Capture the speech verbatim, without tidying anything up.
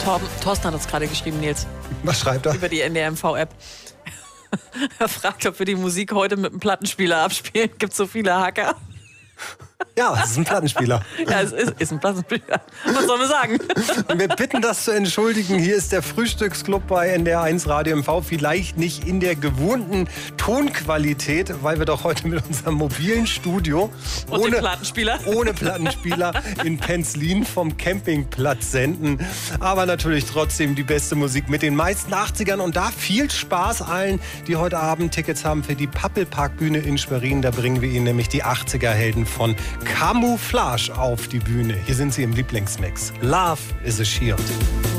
Torben, Thorsten hat uns gerade geschrieben, Nils. Was schreibt er? Über die N D R M V-App. Er fragt, ob wir die Musik heute mit einem Plattenspieler abspielen. Gibt so viele Hacker. Ja, es ist ein Plattenspieler. Ja, es ist, ist ein Plattenspieler. Was soll man sagen? Wir bitten das zu entschuldigen. Hier ist der Frühstücksclub bei N D R eins Radio M V. Vielleicht nicht in der gewohnten Tonqualität, weil wir doch heute mit unserem mobilen Studio Und ohne dem Plattenspieler. ohne Plattenspieler in Penzlin vom Campingplatz senden. Aber natürlich trotzdem die beste Musik mit den meisten achtzigern. Und da viel Spaß allen, die heute Abend Tickets haben für die Pappelparkbühne in Schwerin. Da bringen wir Ihnen nämlich die achtziger-Helden von Camouflage auf die Bühne. Hier sind sie im Lieblingsmix. Love is a Shield.